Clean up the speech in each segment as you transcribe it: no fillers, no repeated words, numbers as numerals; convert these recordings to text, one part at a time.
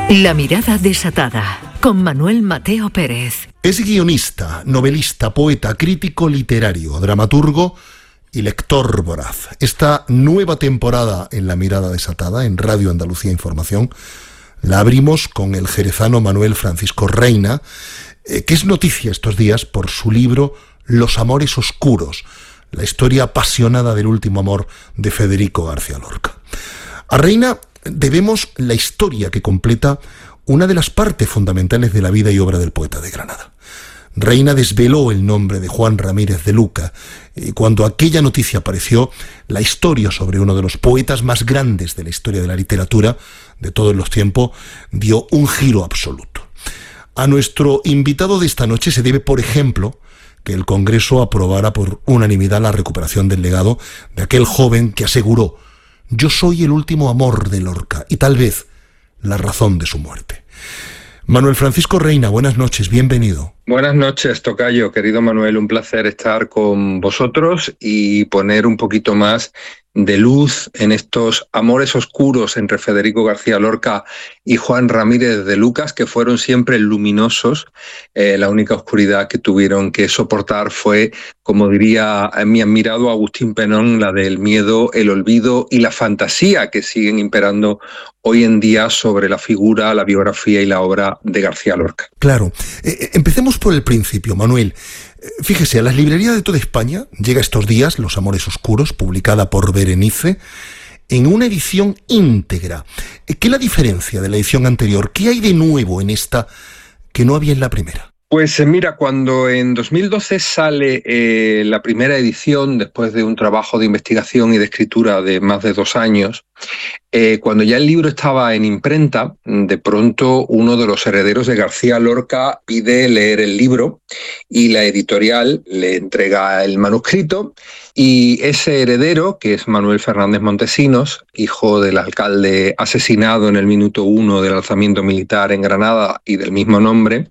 La mirada desatada, con Manuel Mateo Pérez. Es guionista, novelista, poeta, crítico literario, dramaturgo y lector voraz. Esta nueva temporada en La mirada desatada, en Radio Andalucía Información, la abrimos con el jerezano Manuel Francisco Reina, que es noticia estos días por su libro Los amores oscuros, la historia apasionada del último amor de Federico García Lorca. A Reina debemos la historia que completa una de las partes fundamentales de la vida y obra del poeta de Granada. Reina desveló el nombre de Juan Ramírez de Luca, y cuando aquella noticia apareció, la historia sobre uno de los poetas más grandes de la historia de la literatura de todos los tiempos dio un giro absoluto. A nuestro invitado de esta noche se debe, por ejemplo, que el Congreso aprobara por unanimidad la recuperación del legado de aquel joven que aseguró: yo soy el último amor de Lorca y tal vez la razón de su muerte. Manuel Francisco Reina, buenas noches, bienvenido. Buenas noches, tocayo, querido Manuel, un placer estar con vosotros y poner un poquito más de luz en estos amores oscuros entre Federico García Lorca y Juan Ramírez de Lucas, que fueron siempre luminosos. La única oscuridad que tuvieron que soportar fue, como diría mi admirado Agustín Penón, la del miedo, el olvido y la fantasía que siguen imperando hoy en día sobre la figura, la biografía y la obra de García Lorca. Claro. Empecemos por el principio, Manuel. Fíjese, a las librerías de toda España llega estos días Los amores oscuros, publicada por Berenice, en una edición íntegra. ¿Qué es la diferencia de la edición anterior? ¿Qué hay de nuevo en esta que no había en la primera? Pues mira, cuando en 2012 sale la primera edición, después de un trabajo de investigación y de escritura de más de 2 años, cuando ya el libro estaba en imprenta, de pronto uno de los herederos de García Lorca pide leer el libro y la editorial le entrega el manuscrito, y ese heredero, que es Manuel Fernández Montesinos, hijo del alcalde asesinado en el minuto 1 del alzamiento militar en Granada y del mismo nombre,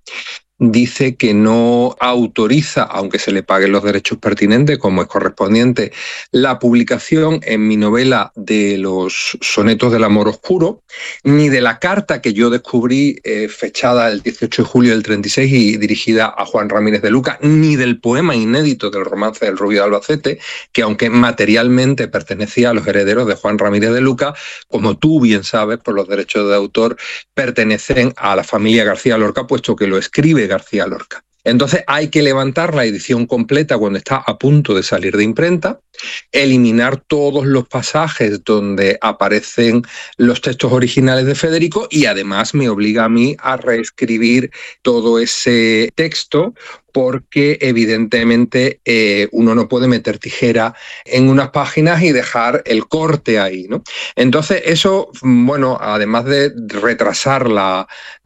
dice que no autoriza, aunque se le paguen los derechos pertinentes, como es correspondiente, la publicación en mi novela de los sonetos del amor oscuro, ni de la carta que yo descubrí fechada el 18 de julio del 36 y dirigida a Juan Ramírez de Luca, ni del poema inédito del romance del Rubio de Albacete, que aunque materialmente pertenecía a los herederos de Juan Ramírez de Luca, como tú bien sabes, por los derechos de autor, pertenecen a la familia García Lorca, puesto que lo escribe García Lorca. Entonces hay que levantar la edición completa cuando está a punto de salir de imprenta, eliminar todos los pasajes donde aparecen los textos originales de Federico, y además me obliga a mí a reescribir todo ese texto, porque evidentemente uno no puede meter tijera en unas páginas y dejar el corte ahí, ¿no? Entonces eso, bueno, además de retrasar la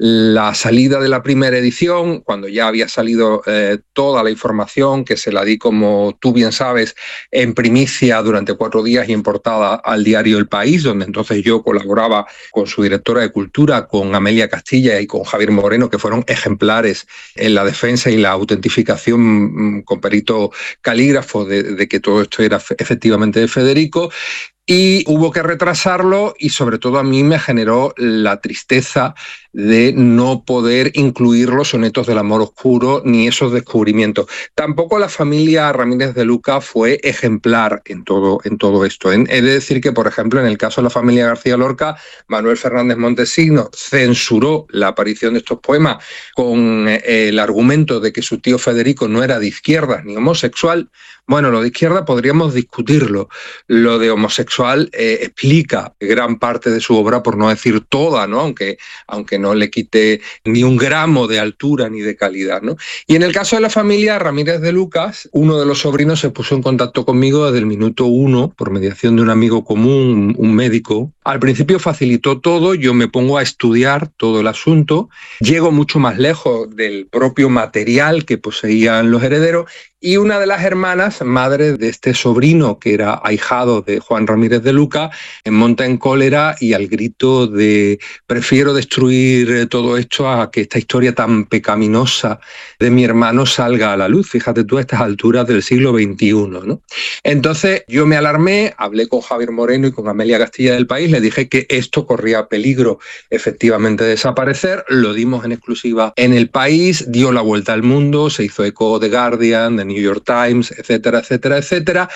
salida de la primera edición, cuando ya había salido toda la información, que se la di, como tú bien sabes, en primicia durante 4 días y en portada al diario El País, donde entonces yo colaboraba con su directora de Cultura, con Amelia Castilla y con Javier Moreno, que fueron ejemplares en la defensa y la autentificación con perito calígrafo de que todo esto era efectivamente de Federico. Y hubo que retrasarlo, y sobre todo a mí me generó la tristeza de no poder incluir los sonetos del amor oscuro ni esos descubrimientos. Tampoco la familia Ramírez de Luca fue ejemplar en todo esto. He de decir que, por ejemplo, en el caso de la familia García Lorca, Manuel Fernández Montesinos censuró la aparición de estos poemas con el argumento de que su tío Federico no era de izquierdas ni homosexual. Bueno, lo de izquierda podríamos discutirlo. Lo de homosexual explica gran parte de su obra, por no decir toda, ¿no? Aunque no le quite ni un gramo de altura ni de calidad, ¿no? Y en el caso de la familia Ramírez de Lucas, uno de los sobrinos se puso en contacto conmigo desde el minuto 1 por mediación de un amigo común, un médico. Al principio facilitó todo, yo me pongo a estudiar todo el asunto, llego mucho más lejos del propio material que poseían los herederos, Y una de las hermanas, madre de este sobrino que era ahijado de Juan Ramírez de Lucas, monta en cólera y al grito de prefiero destruir todo esto a que esta historia tan pecaminosa de mi hermano salga a la luz. Fíjate tú, a estas alturas del siglo XXI, ¿no? Entonces yo me alarmé, hablé con Javier Moreno y con Amelia Castilla del País, le dije que esto corría peligro efectivamente de desaparecer, lo dimos en exclusiva en El País, dio la vuelta al mundo, se hizo eco de Guardian, de New York Times, etcétera, etcétera, etcétera,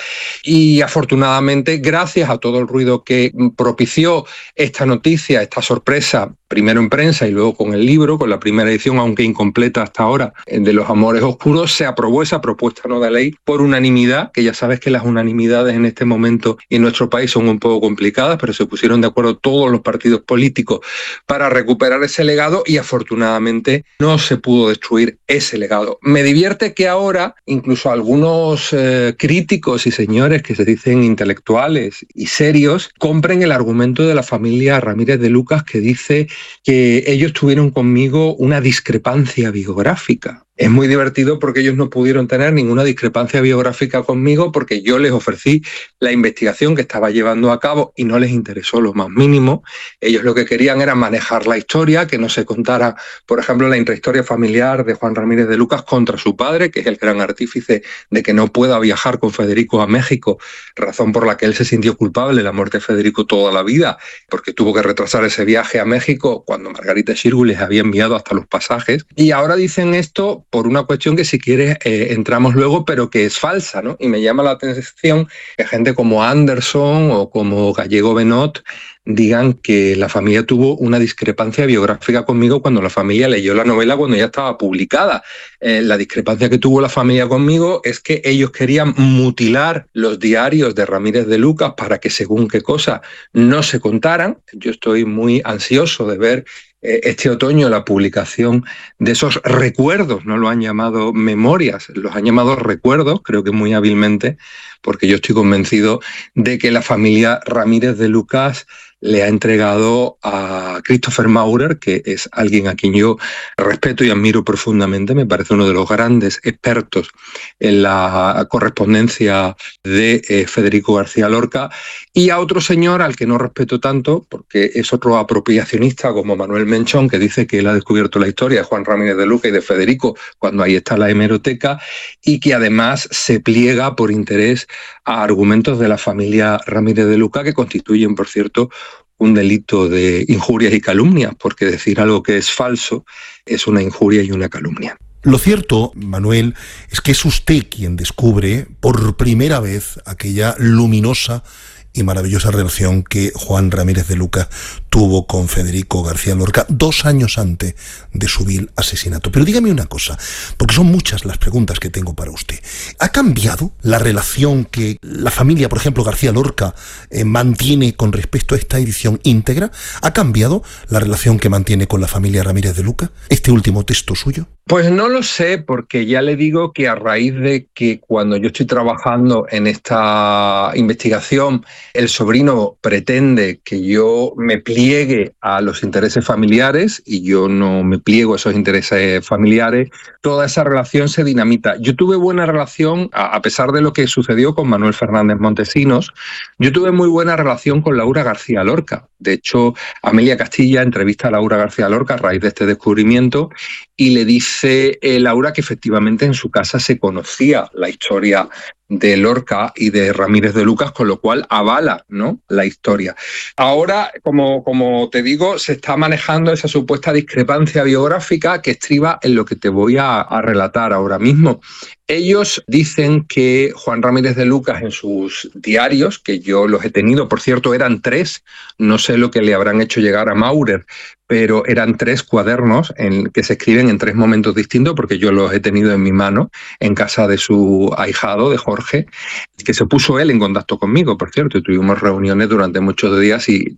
y afortunadamente, gracias a todo el ruido que propició esta noticia, esta sorpresa, primero en prensa y luego con el libro, con la primera edición, aunque incompleta hasta ahora, de Los Amores Oscuros, se aprobó esa propuesta no de ley por unanimidad, que ya sabes que las unanimidades en este momento y en nuestro país son un poco complicadas, pero se pusieron de acuerdo todos los partidos políticos para recuperar ese legado y afortunadamente no se pudo destruir ese legado. Me divierte que ahora incluso algunos críticos y señores que se dicen intelectuales y serios compren el argumento de la familia Ramírez de Lucas, que dice que ellos tuvieron conmigo una discrepancia biográfica. Es muy divertido porque ellos no pudieron tener ninguna discrepancia biográfica conmigo porque yo les ofrecí la investigación que estaba llevando a cabo y no les interesó lo más mínimo. Ellos lo que querían era manejar la historia, que no se contara, por ejemplo, la intrahistoria familiar de Juan Ramírez de Lucas contra su padre, que es el gran artífice de que no pueda viajar con Federico a México, razón por la que él se sintió culpable de la muerte de Federico toda la vida, porque tuvo que retrasar ese viaje a México cuando Margarita Xirgu les había enviado hasta los pasajes. Y ahora dicen esto por una cuestión que si quieres entramos luego, pero que es falsa, ¿no? Y me llama la atención que gente como Anderson o como Gallego Benot digan que la familia tuvo una discrepancia biográfica conmigo cuando la familia leyó la novela cuando ya estaba publicada. La discrepancia que tuvo la familia conmigo es que ellos querían mutilar los diarios de Ramírez de Lucas para que según qué cosa no se contaran. Yo estoy muy ansioso de ver este otoño la publicación de esos recuerdos, no lo han llamado memorias, los han llamado recuerdos, creo que muy hábilmente, porque yo estoy convencido de que la familia Ramírez de Lucas le ha entregado a Christopher Maurer, que es alguien a quien yo respeto y admiro profundamente, me parece uno de los grandes expertos en la correspondencia de Federico García Lorca, y a otro señor al que no respeto tanto, porque es otro apropiacionista como Manuel Menchón, que dice que él ha descubierto la historia de Juan Ramírez de Lucas y de Federico cuando ahí está la hemeroteca, y que además se pliega por interés a argumentos de la familia Ramírez de Lucas que constituyen, por cierto, un delito de injurias y calumnias, porque decir algo que es falso es una injuria y una calumnia. Lo cierto, Manuel, es que es usted quien descubre por primera vez aquella luminosa y maravillosa relación que Juan Ramírez de Lucas tuvo con Federico García Lorca 2 años antes de su vil asesinato. Pero dígame una cosa, porque son muchas las preguntas que tengo para usted. ¿Ha cambiado la relación que la familia, por ejemplo, García Lorca, mantiene con respecto a esta edición íntegra? ¿Ha cambiado la relación que mantiene con la familia Ramírez de Lucas, este último texto suyo? Pues no lo sé, porque ya le digo que a raíz de que cuando yo estoy trabajando en esta investigación, el sobrino pretende que yo me pliegue a los intereses familiares y yo no me pliego a esos intereses familiares, toda esa relación se dinamita. Yo tuve buena relación, a pesar de lo que sucedió con Manuel Fernández Montesinos, yo tuve muy buena relación con Laura García Lorca. De hecho, Amelia Castilla entrevista a Laura García Lorca a raíz de este descubrimiento y le dice Laura que efectivamente en su casa se conocía la historia de Lorca y de Ramírez de Lucas, con lo cual avala, ¿no?, la historia. Ahora, como te digo, se está manejando esa supuesta discrepancia biográfica que estriba en lo que te voy a relatar ahora mismo. Ellos dicen que Juan Ramírez de Lucas en sus diarios, que yo los he tenido, por cierto, eran 3, no sé lo que le habrán hecho llegar a Maurer, pero eran 3 cuadernos que se escriben en 3 momentos distintos, porque yo los he tenido en mi mano, en casa de su ahijado, de Jorge, que se puso él en contacto conmigo, por cierto, y tuvimos reuniones durante muchos días y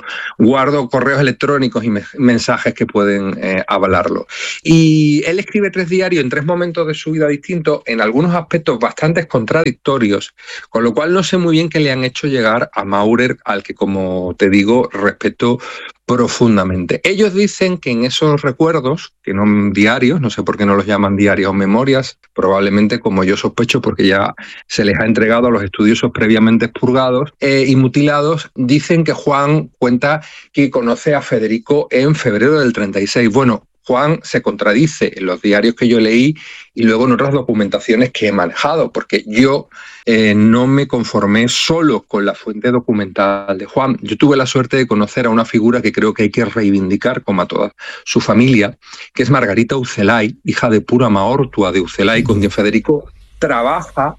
guardo correos electrónicos y mensajes que pueden avalarlo. Y él escribe 3 diarios en 3 momentos de su vida distintos, en algunos aspectos bastante contradictorios, con lo cual no sé muy bien qué le han hecho llegar a Maurer, al que, como te digo, respeto profundamente. Ellos dicen que en esos recuerdos, que no diarios, no sé por qué no los llaman diarios o memorias, probablemente, como yo sospecho, porque ya se les ha entregado a los estudiosos previamente expurgados y mutilados, dicen que Juan cuenta que conoce a Federico en febrero del 36. Bueno, Juan se contradice en los diarios que yo leí y luego en otras documentaciones que he manejado, porque yo no me conformé solo con la fuente documental de Juan. Yo tuve la suerte de conocer a una figura que creo que hay que reivindicar, como a toda su familia, que es Margarita Ucelay, hija de Pura Maortua de Ucelay, con quien Federico trabaja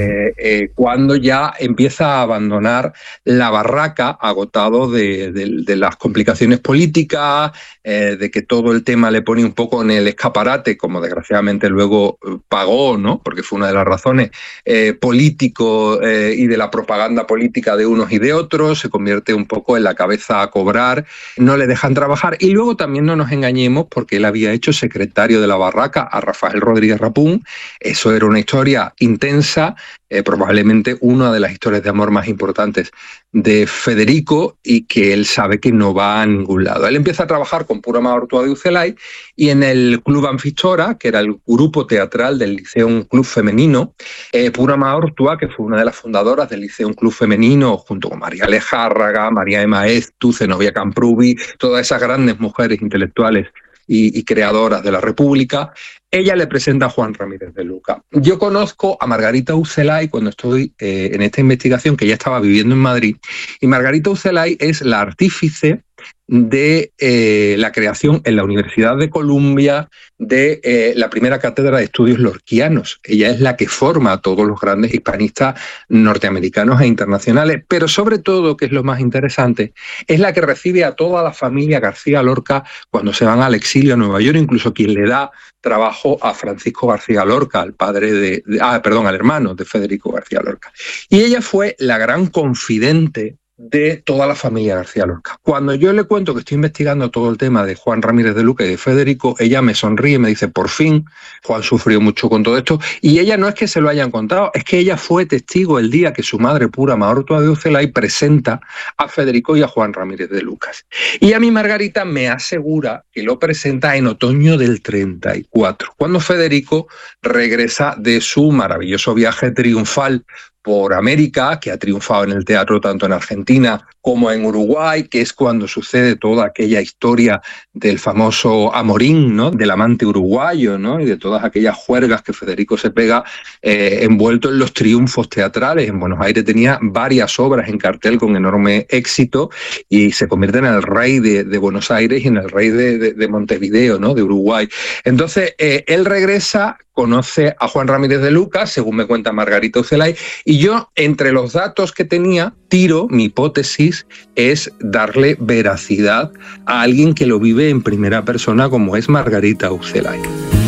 cuando ya empieza a abandonar la barraca, agotado de las complicaciones políticas, de que todo el tema le pone un poco en el escaparate, como desgraciadamente luego pagó, ¿no? Porque fue una de las razones, político y de la propaganda política de unos y de otros, se convierte un poco en la cabeza a cobrar, no le dejan trabajar, y luego también no nos engañemos, porque él había hecho secretario de la barraca a Rafael Rodríguez Rapún. Eso era una historia intensa, probablemente una de las historias de amor más importantes de Federico, y que él sabe que no va a ningún lado. Él empieza a trabajar con Pura Maortua de Ucelay y en el Club Anfistora, que era el grupo teatral del Liceum Club Femenino. Pura Maortua, que fue una de las fundadoras del Liceum Club Femenino, junto con María Lejárraga, María Emaeztu, Zenobia Camprubi, todas esas grandes mujeres intelectuales y creadoras de la República, ella le presenta a Juan Ramírez de Luca. Yo conozco a Margarita Ucelay cuando estoy en esta investigación, que ella estaba viviendo en Madrid, y Margarita Ucelay es la artífice de la creación en la Universidad de Columbia de la primera cátedra de estudios lorquianos. Ella es la que forma a todos los grandes hispanistas norteamericanos e internacionales, pero sobre todo, que es lo más interesante, es la que recibe a toda la familia García Lorca cuando se van al exilio a Nueva York, incluso quien le da trabajo a Francisco García Lorca, al padre al hermano de Federico García Lorca. Y ella fue la gran confidente de toda la familia García Lorca. Cuando yo le cuento que estoy investigando todo el tema de Juan Ramírez de Luca y de Federico, ella me sonríe y me dice, por fin, Juan sufrió mucho con todo esto, y ella no es que se lo hayan contado, es que ella fue testigo el día que su madre Pura Maortua de Ucelay presenta a Federico y a Juan Ramírez de Lucas. Y a mí Margarita me asegura que lo presenta en otoño del 34, cuando Federico regresa de su maravilloso viaje triunfal por América, que ha triunfado en el teatro tanto en Argentina como en Uruguay, que es cuando sucede toda aquella historia del famoso amorín, ¿no?, del amante uruguayo, ¿no?, y de todas aquellas juergas que Federico se pega envuelto en los triunfos teatrales. En Buenos Aires tenía varias obras en cartel con enorme éxito y se convierte en el rey de Buenos Aires y en el rey de Montevideo, ¿no?, de Uruguay. Entonces, él regresa, conoce a Juan Ramírez de Lucas, según me cuenta Margarita Ucelay, y yo, entre los datos que tenía, mi hipótesis es darle veracidad a alguien que lo vive en primera persona, como es Margarita Ucelay.